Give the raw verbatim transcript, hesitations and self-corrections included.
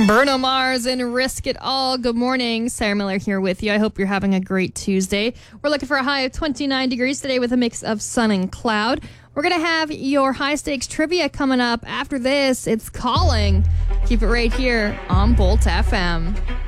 Bruno Mars and Risk It All. Good morning. Sarah Miller here with you. I hope you're having a great Tuesday. We're looking for a high of twenty-nine degrees today with a mix of sun and cloud. We're going to have your high stakes trivia coming up. After this, it's Calling. Keep it right here on Bolt F M.